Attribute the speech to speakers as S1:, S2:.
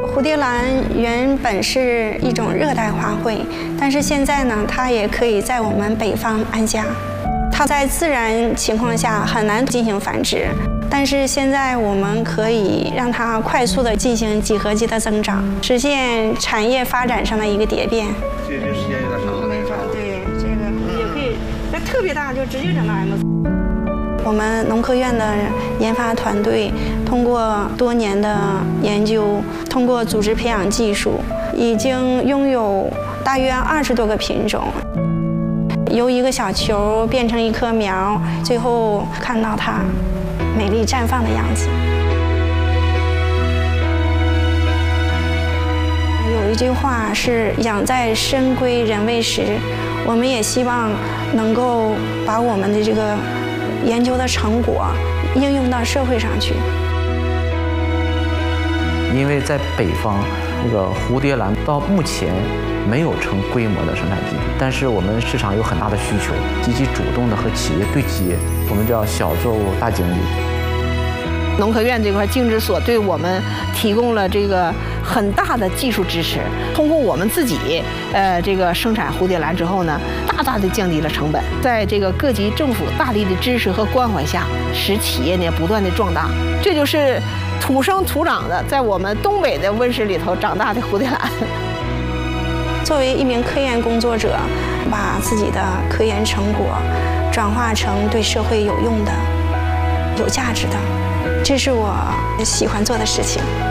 S1: 蝴蝶兰原本是一种热带花卉，但是现在呢，它也可以在我们北方安家。它在自然情况下很难进行繁殖，但是现在我们可以让它快速的进行几何级的增长，实现产业发展上的一个蝶变。
S2: 这时间有点长了。
S1: 没错，对，这个也可以，那特别大就直接整到 M。我们农科院的研发团队通过多年的研究，通过组织培养技术，已经拥有大约20多个品种。由一个小球变成一棵苗，最后看到它美丽绽放的样子。有一句话是“养在深闺人未识”，我们也希望能够把我们的这个研究的成果应用到社会上去。
S3: 因为在北方，这个蝴蝶兰到目前没有成规模的生产基地，但是我们市场有很大的需求，积极主动的和企业对接，我们叫小作物大经济。
S4: 农科院这块竞质所对我们提供了这个很大的技术支持，通过我们自己这个生产蝴蝶兰之后呢，大大的降低了成本，在这个各级政府大力的支持和关怀下，使企业呢不断的壮大，这就是土生土长的在我们东北的温室里头长大的蝴蝶兰。
S1: 作为一名科研工作者，把自己的科研成果转化成对社会有用的、有价值的，这是我喜欢做的事情。